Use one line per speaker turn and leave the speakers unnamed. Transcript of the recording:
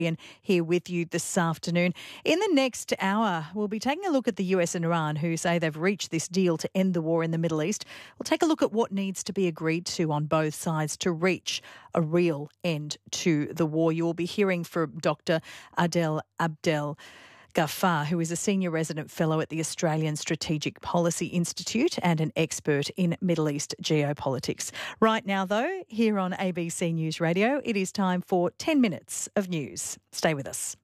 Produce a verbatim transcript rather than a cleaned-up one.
and here with you this afternoon. In the next hour, we'll be taking a look at the U S and Iran, who say they've reached this deal to end the war in the Middle East. We'll take a look at what needs to be agreed to on both sides to reach a real end to the war. You will be hearing from Doctor Adel Abdel Ghaffar, who is a senior resident fellow at the Australian Strategic Policy Institute and an expert in Middle East geopolitics. Right now, though, here on A B C News Radio, it is time for ten minutes of news. Stay with us.